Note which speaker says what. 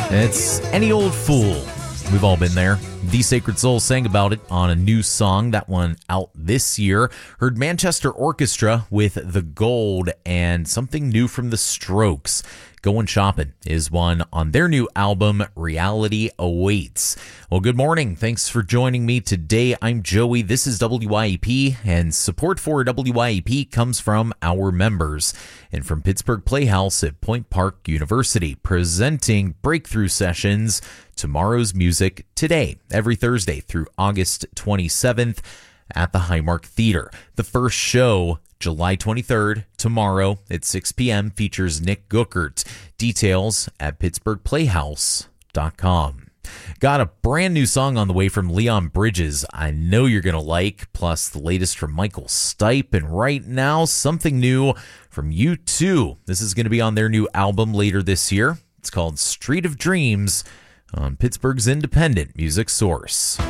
Speaker 1: It's Any Old Fool. We've all been there. The Sacred Soul sang about it on a new song, that one out this year. Heard Manchester Orchestra with The Gold and something new from The Strokes. Going Shopping is one on their new album, Reality Awaits. Well, good morning. Thanks for joining me today. I'm Joey. This is WYEP, and support for WYEP comes from our members and from Pittsburgh Playhouse at Point Park University, presenting breakthrough sessions, Tomorrow's Music Today, every Thursday through August 27th at the Highmark Theater. The first show, July 23rd, tomorrow at 6 p.m., features Nick Guckert. Details at pittsburghplayhouse.com. Got a brand new song on the way from Leon Bridges I know you're going to like, plus the latest from Michael Stipe, and right now, something new from U2. This is going to be on their new album later this year. It's called Street of Dreams on Pittsburgh's independent music source.